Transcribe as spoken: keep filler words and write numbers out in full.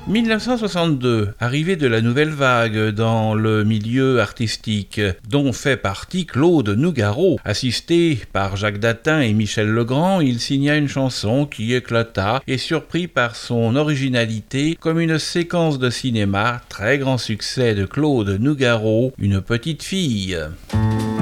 dix-neuf cent soixante-deux, arrivée de la nouvelle vague dans le milieu artistique, dont fait partie Claude Nougaro. Assisté par Jacques Datin et Michel Legrand, il signa une chanson qui éclata et surprit par son originalité comme une séquence de cinéma, très grand succès de Claude Nougaro, Une petite fille.